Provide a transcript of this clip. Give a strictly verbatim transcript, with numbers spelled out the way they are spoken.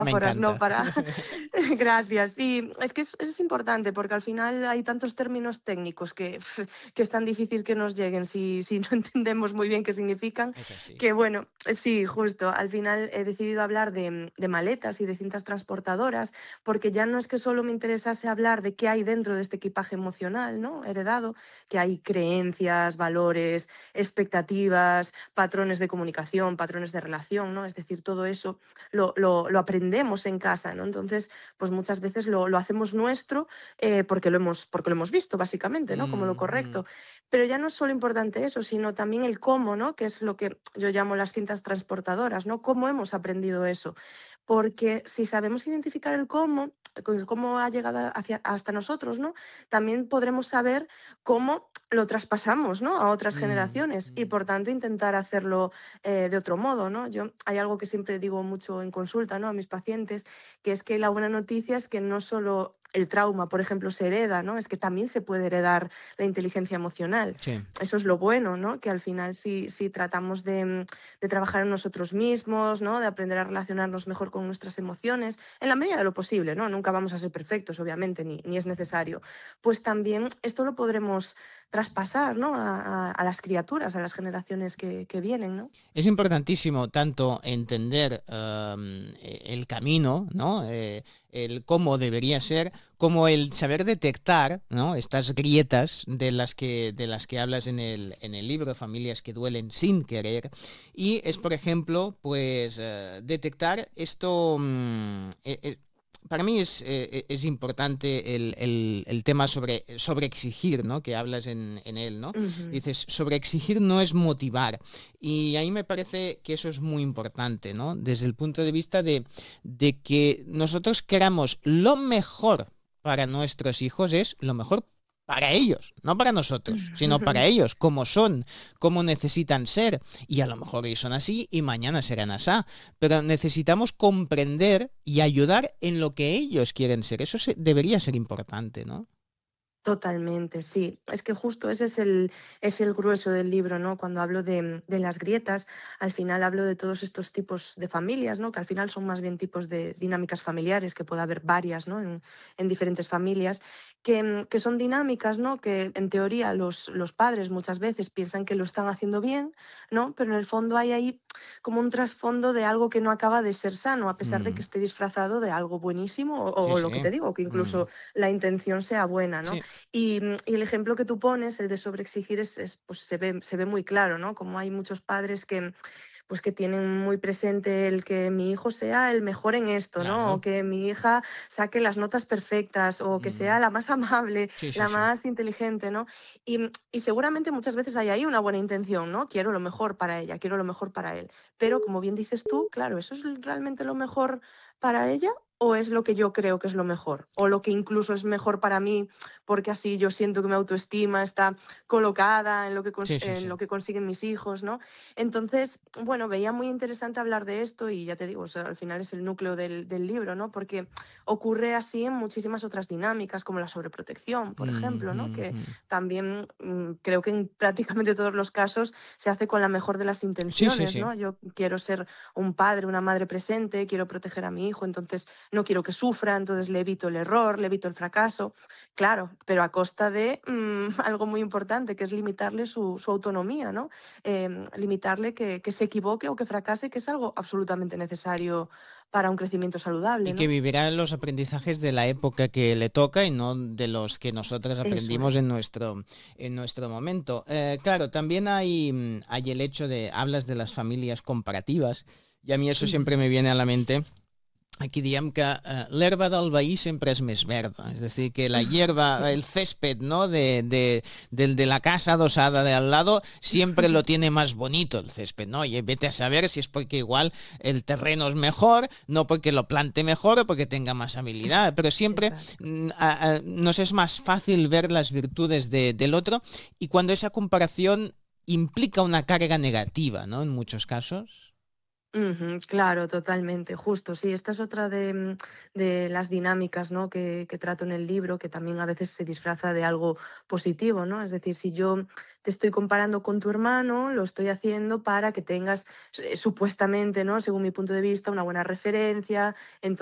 Me metáforas, ¿no? encanta. Para... Gracias. Sí, es que es, es importante porque al final hay tantos términos técnicos que, que es tan difícil que nos lleguen si, si no entendemos muy bien qué significan, Es así. que bueno, sí, justo. Al final he decidido hablar de, de maletas y de cintas transportadoras porque ya no es que solo me interesase hablar de qué hay dentro de este equipaje emocional, ¿no? Heredado, que hay creencias, valores, expectativas, patrones de comunicación, patrones de relación, ¿no? Es decir, todo eso lo, lo, lo aprendemos en casa, ¿no? Entonces, pues muchas veces lo, lo hacemos nuestro eh, porque, lo hemos, porque lo hemos visto, básicamente, ¿no? Como lo Mm, correcto. Pero ya no es solo importante eso, sino también el cómo, ¿no? Que es lo que yo llamo las cintas transportadoras, ¿no? ¿Cómo hemos aprendido eso? Porque si sabemos identificar el cómo, el cómo ha llegado hacia, hasta nosotros, ¿no? También podremos saber cómo lo traspasamos, ¿no? A otras mm, generaciones y por mm. tanto intentar hacerlo eh, de otro modo, ¿no? Yo, hay algo que siempre digo mucho en consulta, ¿no? A mis pacientes, que es que la buena noticia es que no solo el trauma, por ejemplo, se hereda, ¿no? Es que también se puede heredar la inteligencia emocional. Sí. Eso es lo bueno, ¿no? Que al final si, si tratamos de, de trabajar en nosotros mismos, ¿no? De aprender a relacionarnos mejor con nuestras emociones, en la medida de lo posible, ¿no? Nunca vamos a ser perfectos, obviamente, ni, ni es necesario. Pues también esto lo podremos traspasar, ¿no? A, a, a las criaturas, a las generaciones que, que vienen, ¿no? Es importantísimo tanto entender um, el camino, ¿no? Eh, el cómo debería ser, como el saber detectar, ¿no? Estas grietas de las que, de las que hablas en el, en el libro, Familias que duelen sin querer. Y es, por ejemplo, pues uh, detectar esto... Um, eh, eh, para mí es, eh, es importante el, el, el, tema sobre, sobre exigir, ¿no? Que hablas en, en él, ¿no? Uh -huh. Dices, sobre exigir no es motivar. Y ahí me parece que eso es muy importante, ¿no? Desde el punto de vista de, de que nosotros queramos lo mejor para nuestros hijos, es lo mejor para ellos, no para nosotros, sino para ellos, como son, cómo necesitan ser. Y a lo mejor ellos son así y mañana serán así. Pero necesitamos comprender y ayudar en lo que ellos quieren ser. Eso se, debería ser importante, ¿no? Totalmente, sí. Es que justo ese es el, es el grueso del libro, ¿no? Cuando hablo de, de las grietas, al final hablo de todos estos tipos de familias, ¿no? Que al final son más bien tipos de dinámicas familiares, que puede haber varias, ¿no? En, en diferentes familias, que, que son dinámicas, ¿no? Que en teoría los, los padres muchas veces piensan que lo están haciendo bien, ¿no? Pero en el fondo hay ahí como un trasfondo de algo que no acaba de ser sano, a pesar de que Mm. esté disfrazado de algo buenísimo o, Sí, o lo que sí. te digo, que Mm. incluso la intención sea buena, ¿no? Sí. Y, y el ejemplo que tú pones, el de sobreexigir, es, es, pues se, ve, se ve muy claro, ¿no? Como hay muchos padres que, pues que tienen muy presente el que mi hijo sea el mejor en esto, ¿no? O Claro. que mi hija saque las notas perfectas, o que sea Mm. la más amable, Sí, sí, la sí. más inteligente, ¿no? Y, y seguramente muchas veces hay ahí una buena intención, ¿no? Quiero lo mejor para ella, quiero lo mejor para él. Pero como bien dices tú, claro, ¿eso es realmente lo mejor para ella? ¿O es lo que yo creo que es lo mejor? ¿O lo que incluso es mejor para mí porque así yo siento que mi autoestima está colocada en lo que, Sí, sí, en sí. lo que consiguen mis hijos, ¿no? Entonces, bueno, veía muy interesante hablar de esto y ya te digo, o sea, al final es el núcleo del, del libro, ¿no? Porque ocurre así en muchísimas otras dinámicas, como la sobreprotección, por Mm, ejemplo, ¿no? mm, Que mm. también mmm, creo que en prácticamente todos los casos se hace con la mejor de las Sí, sí, intenciones, sí. ¿no? Yo quiero ser un padre, una madre presente, quiero proteger a mi hijo, entonces no quiero que sufra, entonces le evito el error, le evito el fracaso. Claro, pero a costa de mmm, algo muy importante, que es limitarle su, su autonomía, ¿no? Eh, limitarle que, que se equivoque o que fracase, que es algo absolutamente necesario para un crecimiento saludable, Y que ¿no? vivirá los aprendizajes de la época que le toca y no de los que nosotros Eso aprendimos en es. nuestro, en nuestro momento. Eh, claro, también hay, mm, hay el hecho de, hablas de las familias comparativas, y a mí eso siempre me viene a la mente. Aquí diem que eh, l'herba del veí sempre és més verda, és decir, que la hierba, el césped, ¿no? de, de, de, de la casa adosada de al lado siempre lo tiene más bonito el césped, ¿no? Y vete a saber si es porque igual el terreno es mejor, no porque lo plante mejor o porque tenga más habilidad, pero siempre Exacto. mm, a, a, nos es más fácil ver las virtudes de, del otro, y cuando esa comparación implica una carga negativa, ¿no? En muchos casos. Ujú, claro, totalmente, justo. Sí, esta es otra de, mm, de las dinámicas, ¿no? que, que trato en el libro, que también a veces se disfraza de algo positivo, ¿no? Es decir, si yo te estoy comparando con tu hermano, lo estoy haciendo para que tengas, eh, supuestamente, ¿no? Según mi punto de vista, una buena referencia.